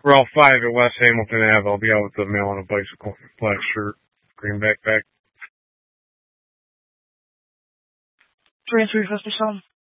We're all 5 at West Hamilton Ave. I'll be out with the mail on a bicycle, black shirt, green backpack. 2350 Sean.